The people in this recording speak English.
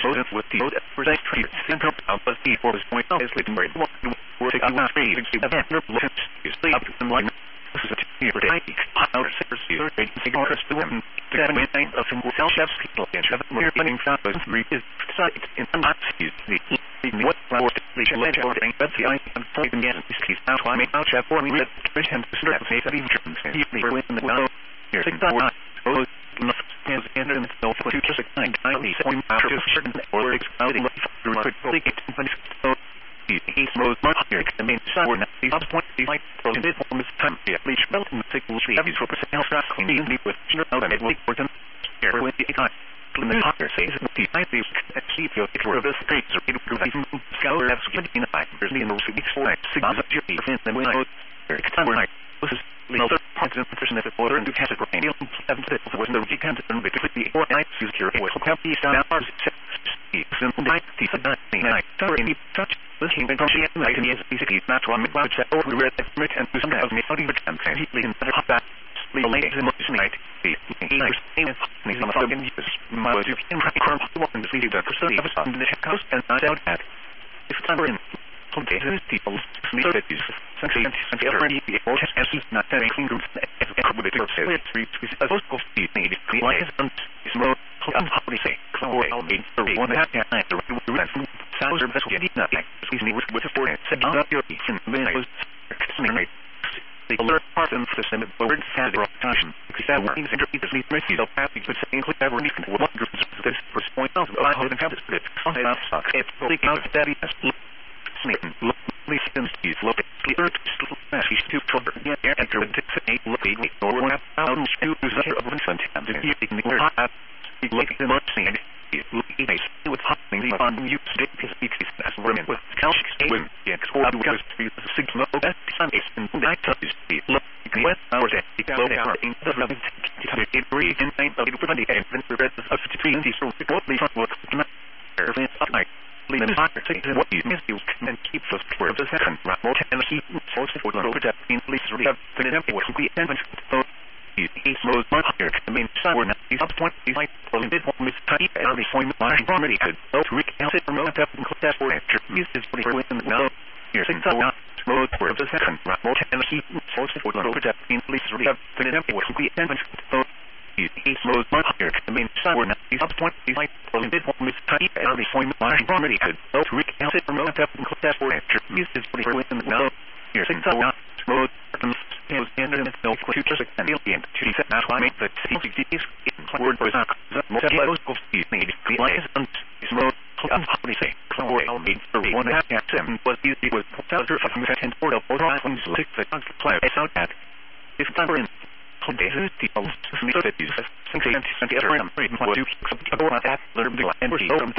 Moses with the Oda for the street center of the sea for his point of his living word. We're taking out three to the vendor listens to sleep and like this is a year for the IT. Out of secret agency orders to women. The 7 of some self-chefs people and chef we're running from those three is sites in some cities. The what flowers the legend ordering but the I am point again is he's out I make out chef for me that Christian stress say that he turns and he were in the world. Here's a oh has entered in the self for future kind highly point out to certain or exciting through could fully get so he's most much here the main sour not the point the light from this form is time at least melting signal she has for percent stress cleaning with sure and it will important here with the time the doctor says that the idea that she feels it for the streets or it would even scholar have 79 there's the university for 6 of your in the way it's time right this is the part of the person that order and to catch it and seven was the weekend and between the or night secure was have these down bars simple night the night sorry any touch this he from she and I can use basically not one about that over where the Smith and some of me how do you and he in the hot back the late in the night the he is some fucking use my you can current one to see the person of us on the house and not out at if time in okay these people need to use something and the other people as he's not having groups as with the service is supposed to be made clear is more how do you say I'll mean for one half time the sounds are best getting nothing excuse me with the four said not your when I was the alert part of the system word had a time except working the repeatedly mercy of passing to say include ever need to what groups this first point of I hold and have this bit it's leak out that is Smitten, listen, he's looking, sleeper, he's too trouble, yet, enter with 6 8 looking, or 1 out, 2 user of Vincent, and you think the word hot, he like the much seen, he's looking nice, with hot things on you, stick his speaks as women with couch, when, yet, or because he's 6 low, best sun is in the night, he's looking, wet hours, and he's low down, in the loving, it breathes in 9 of 20, and then the rest of 53, and he's so quickly from work, up night. The doctor says what you miss you and keep us for the second more and he forces for the over that in police have the empty was we and so he's most much here I mean sour not he's up 20 like for the bit more type and the point my already could so to recount it remote up and class for after use this for the now here's so not mode for the second more and he forces for the over that in police have the empty was we and so he's most much here I mean sour not he's up 20 like for the bit more type and the point my already could so to recount it remote up and class for after use this for the now here's so not mode was in the no future and alien to set not why make the CCTVs in word for the most need realize and is mode how do you say I'll mean for 1.5 was easy with filter of and for the photo from 6 player out at if time in days people that use 6 and the other what you about that learn the and so